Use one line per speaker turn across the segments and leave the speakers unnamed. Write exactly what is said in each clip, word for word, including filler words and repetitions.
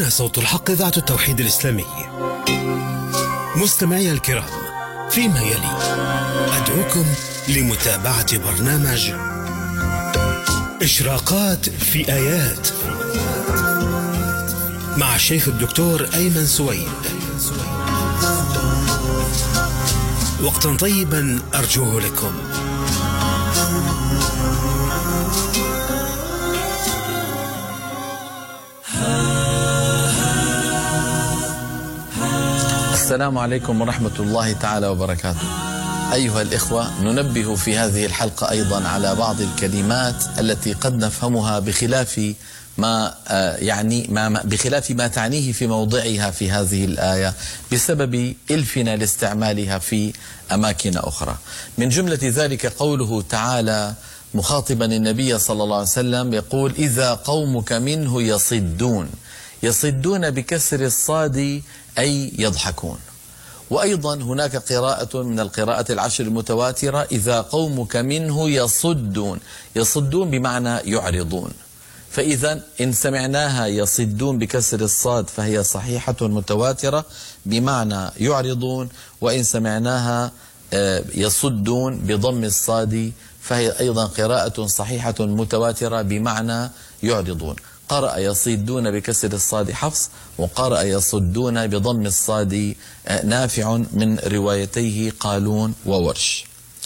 هنا صوت الحق إذاعة التوحيد الإسلامي. مستمعي الكرام، فيما يلي أدعوكم لمتابعة برنامج إشراقات في آيات مع الشيخ الدكتور أيمن سويد. وقتا طيبا أرجوه لكم.
السلام عليكم ورحمة الله تعالى وبركاته. أيها الإخوة، ننبه في هذه الحلقة أيضا على بعض الكلمات التي قد نفهمها بخلاف ما يعني ما بخلاف ما تعنيه في موضعها في هذه الآية بسبب إلفنا لاستعمالها في أماكن أخرى. من جملة ذلك قوله تعالى مخاطبا النبي صلى الله عليه وسلم يقول: إذا قومك منه يصدون. يصدون بكسر الصاد أي يضحكون. وأيضا هناك قراءة من القراءة العشر المتواترة: إذا قومك منه يصدون. يصدون بمعنى يعرضون. فإذا إن سمعناها يصدون بكسر الصاد فهي صحيحة متواترة بمعنى يعرضون، وإن سمعناها يصدون بضم الصاد فهي أيضا قراءة صحيحة متواترة بمعنى يعرضون. قرأ يصدون بكسر الصاد حفص، وقرأ يصدون بضم الصاد نافع من روايتيه قالون وورش.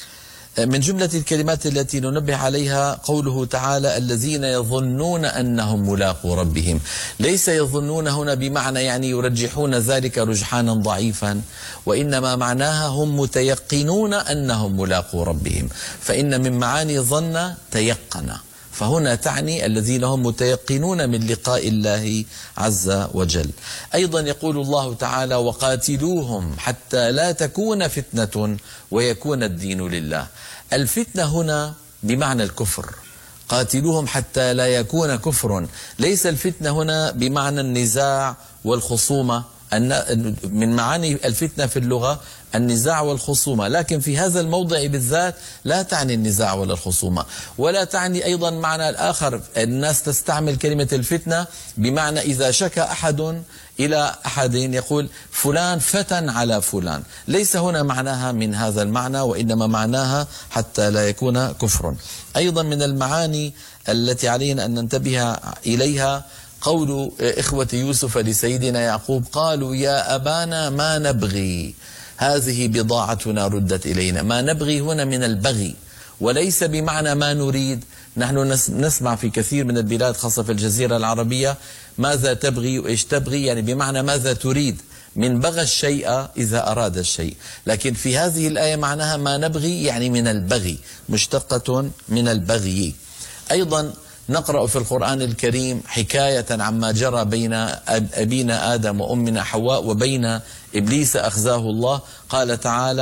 من جملة الكلمات التي ننبه عليها قوله تعالى: الذين يظنون أنهم ملاقو ربهم. ليس يظنون هنا بمعنى يعني يرجحون ذلك رجحانا ضعيفا، وإنما معناها هم متيقنون أنهم ملاقو ربهم، فإن من معاني ظن تيقن، فهنا تعني الذين هم متيقنون من لقاء الله عز وجل. أيضا يقول الله تعالى: وقاتلوهم حتى لا تكون فتنة ويكون الدين لله. الفتنة هنا بمعنى الكفر. قاتلوهم حتى لا يكون كفر. ليس الفتنة هنا بمعنى النزاع والخصومة. من معاني الفتنة في اللغة النزاع والخصومة، لكن في هذا الموضع بالذات لا تعني النزاع ولا الخصومة، ولا تعني أيضا معنى الآخر. الناس تستعمل كلمة الفتنة بمعنى إذا شكى أحد إلى أحد يقول فلان فتن على فلان. ليس هنا معناها من هذا المعنى، وإنما معناها حتى لا يكون كفر. أيضا من المعاني التي علينا أن ننتبه إليها قول إخوة يوسف لسيدنا يعقوب: قالوا يا أبانا ما نبغي، هذه بضاعتنا ردت إلينا. ما نبغي هنا من البغي، وليس بمعنى ما نريد. نحن نسمع في كثير من البلاد خاصة في الجزيرة العربية ماذا تبغي وإيش تبغي، يعني بمعنى ماذا تريد، من بغى الشيء إذا أراد الشيء. لكن في هذه الآية معناها ما نبغي يعني من البغي، مشتقة من البغي. أيضا نقرأ في القرآن الكريم حكاية عما جرى بين أبينا آدم وأمنا حواء وبين إبليس أخزاه الله. قال تعالى: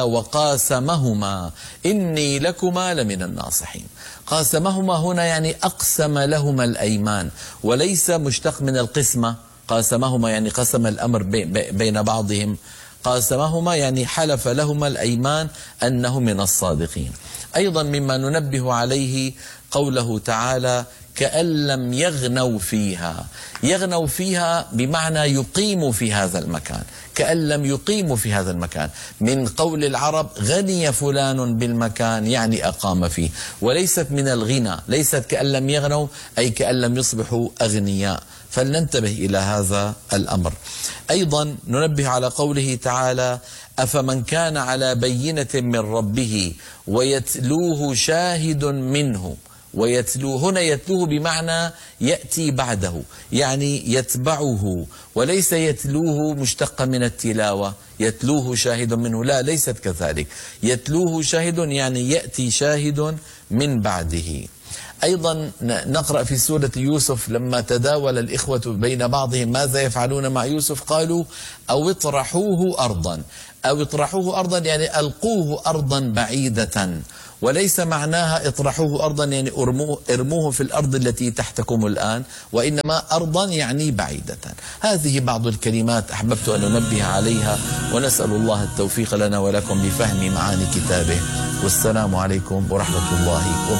وقاسمهما إني لكما لمن الناصحين. قاسمهما هنا يعني أقسم لهما الأيمان، وليس مشتق من القسمة. قاسمهما يعني قسم الأمر بين بعضهم. قاسمهما يعني حلف لهما الأيمان أنه من الصادقين. أيضا مما ننبه عليه قوله تعالى: كأن لم يغنوا فيها. يغنوا فيها بمعنى يقيموا في هذا المكان، كأن لم يقيموا في هذا المكان. من قول العرب غني فلان بالمكان يعني أقام فيه، وليست من الغنى. ليست كأن لم يغنوا أي كأن لم يصبحوا أغنياء، فلننتبه إلى هذا الأمر. أيضا ننبه على قوله تعالى: أفمن كان على بينة من ربه ويتلوه شاهد منه. ويتلوه هنا يتلوه بمعنى يأتي بعده، يعني يتبعه، وليس يتلوه مشتق من التلاوة يتلوه شاهد منه، لا، ليست كذلك. يتلوه شاهد يعني يأتي شاهد من بعده. أيضا نقرأ في سورة يوسف لما تداول الإخوة بين بعضهم ماذا يفعلون مع يوسف، قالوا أو اطرحوه أرضا. أو اطرحوه أرضا يعني ألقوه أرضا بعيدة، وليس معناها اطرحوه أرضا يعني ارموه, ارموه في الأرض التي تحتكم الآن، وإنما أرضا يعني بعيدة. هذه بعض الكلمات أحببت أن أنبه عليها، ونسأل الله التوفيق لنا ولكم بفهم معاني كتابه. والسلام عليكم ورحمة الله وبركاته.